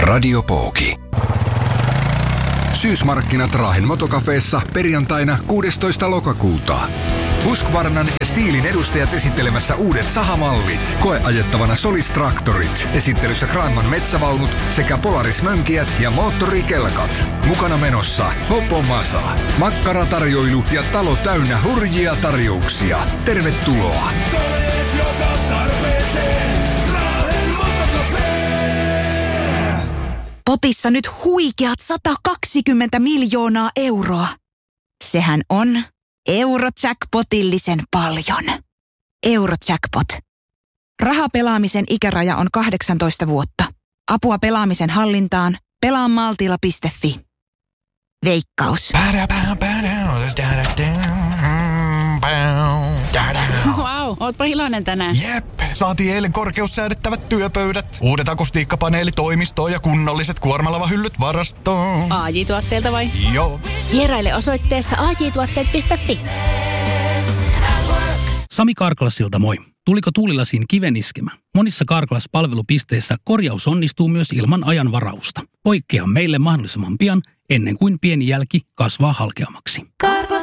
Radio Pooki. Syysmarkkinat Raahen Motokafeessa perjantaina 16. lokakuuta. Husqvarnan ja Stihlin edustajat esittelemässä uudet sahamallit. Koeajettavana Solis-traktorit. Esittelyssä Granman metsävaunut sekä Polaris-mönkijät ja moottorikelkat. Mukana menossa Hoppo Masa. Makkaratarjoilu ja talo täynnä hurjia tarjouksia. Tervetuloa! Potissa nyt huikeat 120 miljoonaa euroa. Sehän on Eurojackpotillisen paljon. Eurojackpot. Rahapelaamisen ikäraja on 18 vuotta. Apua pelaamisen hallintaan. Pelaa maltilla.fi. Veikkaus. Wow, ootpa iloinen tänään. Jep, saatiin eilen korkeussäädettävät työpöydät, uudet akustiikkapaneelitoimistoon ja kunnolliset kuormalavahyllyt varastoon. AJ-tuotteelta vai? Joo. Vieraile osoitteessa ajtuotteet.fi. Sami Karklasilta moi. Tuliko tuulilasiin kiven iskemä? Monissa Karklas-palvelupisteissä korjaus onnistuu myös ilman ajanvarausta. Poikkea meille mahdollisimman pian, ennen kuin pieni jälki kasvaa halkeamaksi.